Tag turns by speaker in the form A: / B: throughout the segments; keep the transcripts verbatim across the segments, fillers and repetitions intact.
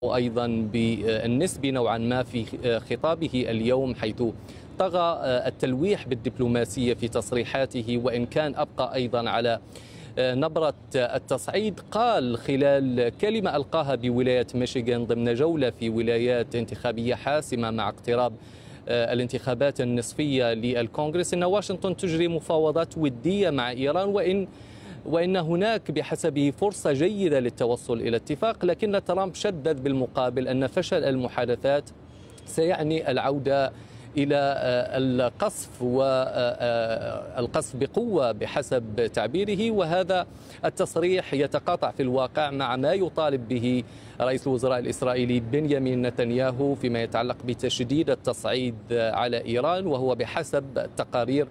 A: وأيضا بالنسبة نوعا ما في خطابه اليوم، حيث طغى التلويح بالدبلوماسية في تصريحاته، وإن كان أبقى أيضا على نبرة التصعيد. قال خلال كلمة ألقاها بولاية ميشيغان ضمن جولة في ولايات انتخابية حاسمة مع اقتراب الانتخابات النصفية للكونغرس أن واشنطن تجري مفاوضات ودية مع إيران، وإن وإن هناك بحسبه فرصة جيدة للتوصل إلى اتفاق، لكن ترامب شدد بالمقابل أن فشل المحادثات سيعني العودة إلى القصف والقصف بقوة بحسب تعبيره. وهذا التصريح يتقاطع في الواقع مع ما يطالب به رئيس الوزراء الإسرائيلي بنيامين نتنياهو فيما يتعلق بتشديد التصعيد على إيران، وهو بحسب التقارير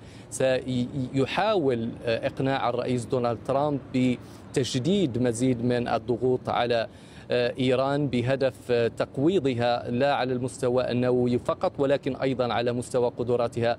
A: سيحاول إقناع الرئيس دونالد ترامب بتشديد مزيد من الضغوط على إيران بهدف تقويضها لا على المستوى النووي فقط، ولكن أيضا على مستوى قدراتها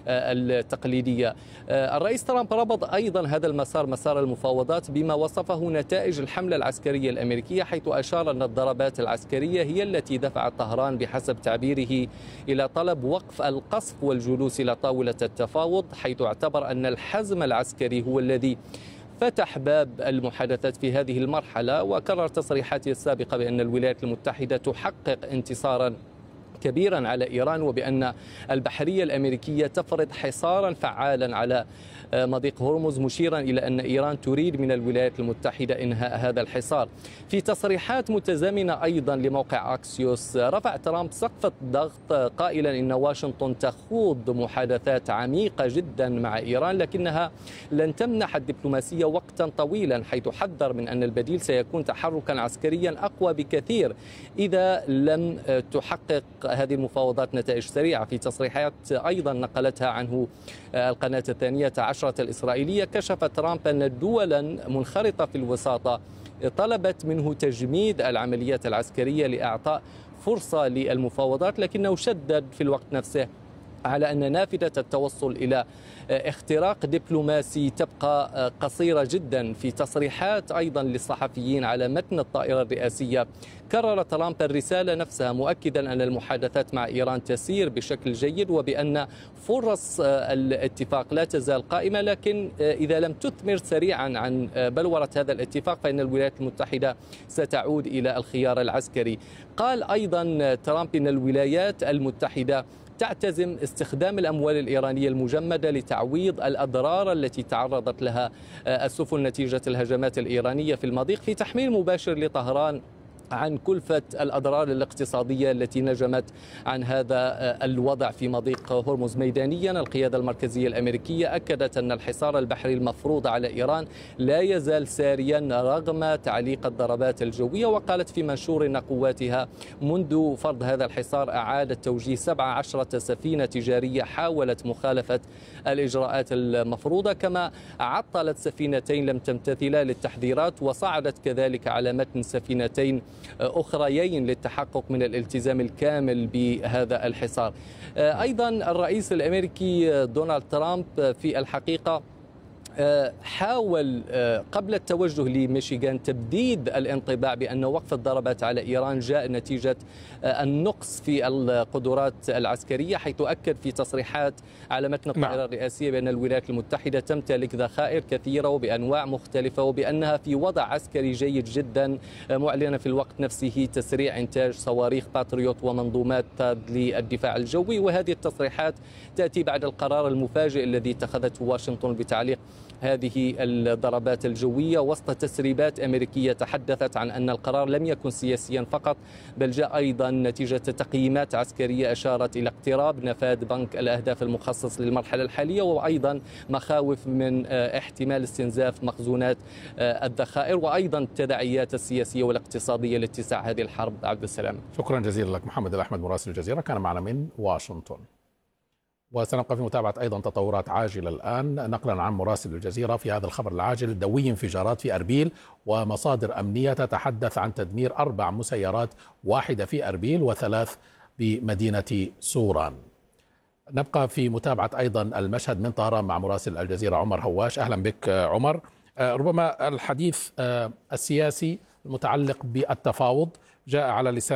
A: التقليدية. الرئيس ترامب ربط أيضا هذا المسار، مسار المفاوضات، بما وصفه نتائج الحملة العسكرية الأمريكية، حيث أشار أن الضربات العسكرية هي التي دفعت طهران بحسب تعبيره إلى طلب وقف القصف والجلوس إلى طاولة التفاوض، حيث اعتبر أن الحزم العسكري هو الذي فتح باب المحادثات في هذه المرحلة. وكرر تصريحاته السابقة بأن الولايات المتحدة تحقق انتصارا كبيرا على إيران، وبأن البحرية الأمريكية تفرض حصارا فعالا على مضيق هرمز، مشيرا إلى أن إيران تريد من الولايات المتحدة إنهاء هذا الحصار. في تصريحات متزامنة أيضا لموقع أكسيوس، رفع ترامب سقف الضغط قائلا إن واشنطن تخوض محادثات عميقة جدا مع إيران، لكنها لن تمنح الدبلوماسية وقتا طويلا، حيث حذر من أن البديل سيكون تحركا عسكريا أقوى بكثير إذا لم تحقق هذه المفاوضات نتائج سريعة. في تصريحات أيضا نقلتها عنه القناة الثانية عشرة الإسرائيلية، كشف ترامب أن دولا منخرطة في الوساطة طلبت منه تجميد العمليات العسكرية لإعطاء فرصة للمفاوضات، لكنه شدد في الوقت نفسه على أن نافذة التوصل إلى اختراق دبلوماسي تبقى قصيرة جدا. في تصريحات أيضا للصحفيين على متن الطائرة الرئاسية، كرر ترامب الرسالة نفسها، مؤكدا أن المحادثات مع إيران تسير بشكل جيد، وبأن فرص الاتفاق لا تزال قائمة، لكن إذا لم تثمر سريعا عن بلورة هذا الاتفاق فإن الولايات المتحدة ستعود إلى الخيار العسكري. قال أيضا ترامب أن الولايات المتحدة تعتزم استخدام الأموال الإيرانية المجمدة لتعويض الأضرار التي تعرضت لها السفن نتيجة الهجمات الإيرانية في المضيق، في تحميل مباشر لطهران عن كلفة الأضرار الاقتصادية التي نجمت عن هذا الوضع في مضيق هرمز. ميدانيا، القيادة المركزية الأمريكية أكدت أن الحصار البحري المفروض على إيران لا يزال ساريا رغم تعليق الضربات الجوية، وقالت في منشور أن قواتها منذ فرض هذا الحصار أعادت توجيه سبع عشرة سفينة تجارية حاولت مخالفة الإجراءات المفروضة، كما عطلت سفينتين لم تمتثلا للتحذيرات، وصعدت كذلك على متن سفينتين أخريين للتحقق من الالتزام الكامل بهذا الحصار. أيضا الرئيس الأمريكي دونالد ترامب في الحقيقة حاول قبل التوجه لميشيغان تبديد الانطباع بأن وقف الضربات على إيران جاء نتيجة النقص في القدرات العسكرية، حيث أكد في تصريحات على متن الطائرة الرئاسية بأن الولايات المتحدة تمتلك ذخائر كثيرة وبأنواع مختلفة، وبأنها في وضع عسكري جيد جدا، معلنا في الوقت نفسه تسريع إنتاج صواريخ باتريوت ومنظومات للدفاع الجوي. وهذه التصريحات تأتي بعد القرار المفاجئ الذي اتخذته واشنطن بتعليق هذه الضربات الجوية وسط تسريبات أمريكية تحدثت عن أن القرار لم يكن سياسيا فقط، بل جاء أيضا نتيجة تقييمات عسكرية أشارت إلى اقتراب نفاذ بنك الأهداف المخصص للمرحلة الحالية، وأيضا مخاوف من احتمال استنزاف مخزونات الذخائر، وأيضا التداعيات السياسية والاقتصادية لاتساع هذه الحرب. عبد السلام،
B: شكرا جزيلا لك. محمد الأحمد مراسل الجزيرة كان معنا من واشنطن. وسنبقى في متابعة أيضا تطورات عاجلة الآن، نقلا عن مراسل الجزيرة في هذا الخبر العاجل: دوي انفجارات في أربيل، ومصادر أمنية تتحدث عن تدمير أربع مسيرات، واحدة في أربيل وثلاث بمدينة سوران. نبقى في متابعة أيضا المشهد من طهران مع مراسل الجزيرة عمر هواش. أهلا بك عمر. ربما الحديث السياسي المتعلق بالتفاوض. جاء على لسان